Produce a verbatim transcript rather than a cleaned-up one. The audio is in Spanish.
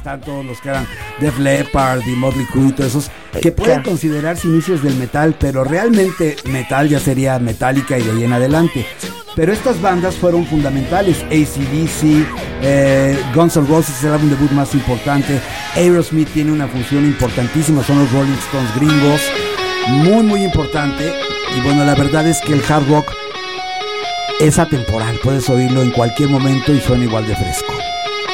están todos los que eran Def Leppard y Motley Crue y todos esos, que pueden considerarse inicios del metal, pero realmente metal ya sería Metallica y de ahí en adelante. Pero estas bandas fueron fundamentales. A C D C, eh, Guns N' Roses es el álbum debut más importante. Aerosmith tiene una función importantísima, son los Rolling Stones gringos, muy muy importante. Y bueno, la verdad es que el hard rock es atemporal, puedes oírlo en cualquier momento y suena igual de fresco.